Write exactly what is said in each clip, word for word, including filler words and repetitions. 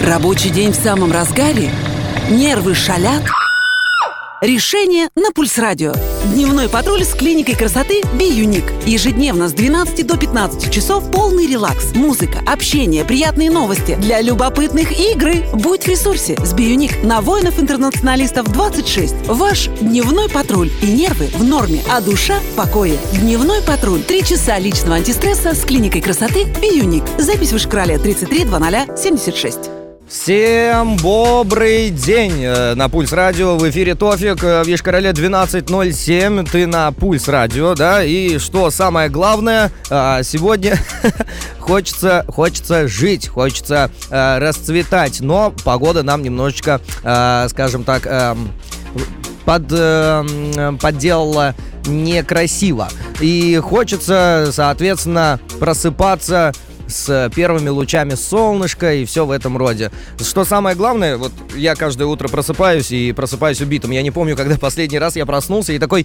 Рабочий день в самом разгаре? Нервы шалят? Решение на Пульс-радио. Дневной патруль с клиникой красоты Биюник. Ежедневно с двенадцати до пятнадцати часов полный релакс, музыка, общение, приятные новости. Для любопытных игры. Будь в ресурсе с Биюник на воинов-интернационалистов двадцать шесть. Ваш дневной патруль. И нервы в норме, а душа в покое. Дневной патруль. Три часа личного антистресса с клиникой красоты Биюник. Запись в Ишкарале тридцать три двадцать семьдесят шесть. Всем добрый день! На Пульс Радио в эфире Тофик, в Ешкарале двенадцать ноль семь. Ты на Пульс Радио, да? И что самое главное, сегодня хочется, хочется жить, хочется расцветать, но погода нам немножечко, скажем так, под, подделала некрасиво. И хочется, соответственно, просыпаться с первыми лучами солнышка и все в этом роде. Что самое главное, вот я каждое утро просыпаюсь и просыпаюсь убитым. Я не помню, когда последний раз я проснулся и такой: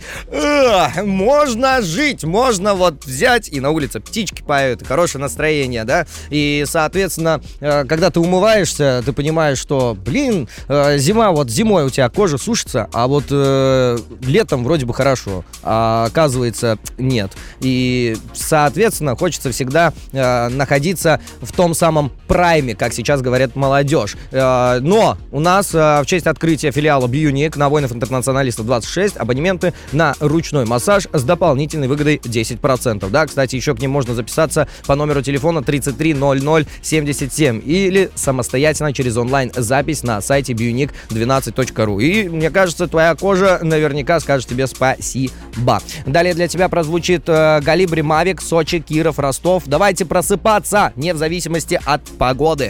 можно жить, можно вот взять, и на улице птички поют, хорошее настроение, да? И, соответственно, когда ты умываешься, ты понимаешь, что, блин, зима, вот зимой у тебя кожа сушится, а вот э, летом вроде бы хорошо, а оказывается нет. И, соответственно, хочется всегда э, находиться находиться в том самом прайме, как сейчас говорят молодежь. Но у нас в честь открытия филиала Биюник на Воинов Интернационалистов двадцать шесть абонементы на ручной массаж с дополнительной выгодой десять процентов. Да, кстати, еще к ним можно записаться по номеру телефона тридцать три ноль ноль семьдесят семь или самостоятельно через онлайн-запись на сайте биюник двенадцать точка ру. И, мне кажется, твоя кожа наверняка скажет тебе спасибо. Далее для тебя прозвучит э, Галибри, Мавик, Сочи, Киров, Ростов. Давайте просыпаться, не в зависимости от погоды.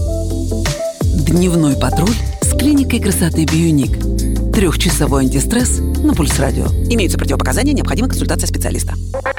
Дневной патруль с клиникой красоты Биюник. Трехчасовой антистресс на Пульс Радио. Имеются противопоказания, необходима консультация специалиста.